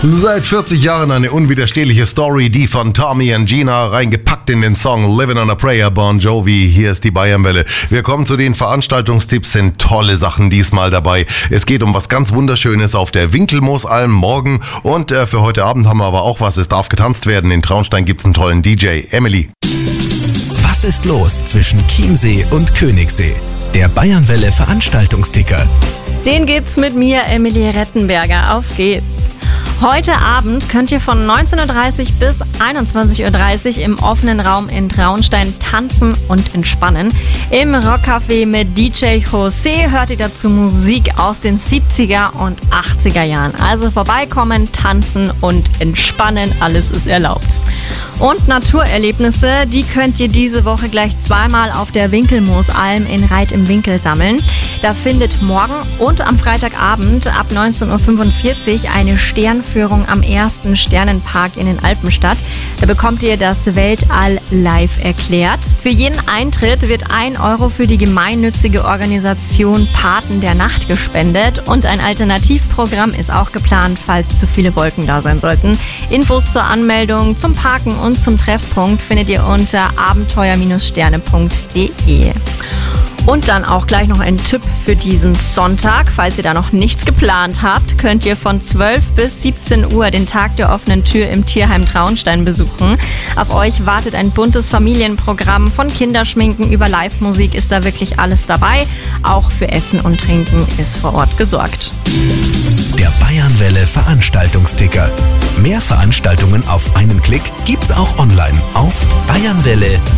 Seit 40 Jahren eine unwiderstehliche Story, die von Tommy und Gina, reingepackt in den Song Living on a Prayer, Bon Jovi. Hier ist die Bayernwelle. Wir kommen zu den Veranstaltungstipps, sind tolle Sachen diesmal dabei. Es geht um was ganz Wunderschönes auf der Winkelmoosalm morgen und für heute Abend haben wir aber auch was, es darf getanzt werden. In Traunstein gibt's einen tollen DJ, Emily. Was ist los zwischen Chiemsee und Königssee? Der Bayernwelle Veranstaltungsticker. Den gibt's mit mir, Emily Rettenberger. Auf geht's. Heute Abend könnt ihr von 19.30 bis 21.30 Uhr im offenen Raum in Traunstein tanzen und entspannen. Im Rockcafé mit DJ José hört ihr dazu Musik aus den 70er und 80er Jahren. Also vorbeikommen, tanzen und entspannen, alles ist erlaubt. Und Naturerlebnisse, die könnt ihr diese Woche gleich zweimal auf der Winkelmoosalm in Reit im Winkel sammeln. Da findet morgen und am Freitagabend ab 19.45 Uhr eine Sternführung am ersten Sternenpark in den Alpen statt. Da bekommt ihr das Weltall live erklärt. Für jeden Eintritt wird 1 Euro für die gemeinnützige Organisation Paten der Nacht gespendet und ein Alternativprogramm ist auch geplant, falls zu viele Wolken da sein sollten. Infos zur Anmeldung, zum Parken und zum Treffpunkt findet ihr unter abenteuer-sterne.de. Und dann auch gleich noch ein Tipp für diesen Sonntag. Falls ihr da noch nichts geplant habt, könnt ihr von 12 bis 17 Uhr den Tag der offenen Tür im Tierheim Traunstein besuchen. Auf euch wartet ein buntes Familienprogramm. Von Kinderschminken über Live-Musik ist da wirklich alles dabei. Auch für Essen und Trinken ist vor Ort gesorgt. Der Bayernwelle Veranstaltungsticker. Mehr Veranstaltungen auf einen Klick gibt's auch online auf bayernwelle.at.